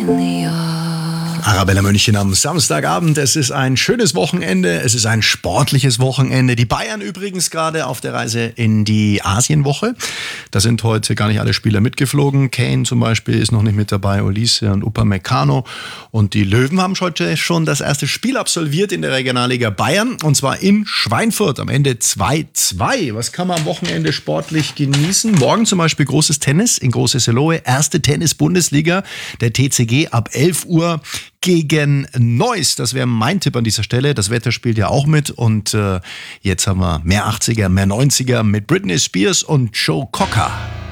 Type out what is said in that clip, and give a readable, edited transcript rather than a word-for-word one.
Arabella München am Samstagabend. Es ist ein schönes Wochenende. Es ist ein sportliches Wochenende. Die Bayern übrigens gerade auf der Reise in die Asienwoche. Da sind heute gar nicht alle Spieler mitgeflogen. Kane zum Beispiel ist noch nicht mit dabei, Olise und Upamecano. Und die Löwen haben heute schon das erste Spiel absolviert in der Regionalliga Bayern. Und zwar in Schweinfurt. Am Ende 2-2. Was kann man am Wochenende sportlich genießen? Morgen zum Beispiel großes Tennis in Große Selohe. Erste Tennis-Bundesliga. Der TCG ab 11 Uhr gegen Neuss. Das wäre mein Tipp an dieser Stelle. Das Wetter spielt ja auch mit. Und jetzt haben wir mehr 80er, mehr 90er mit Britney Spears und Joe Cocker.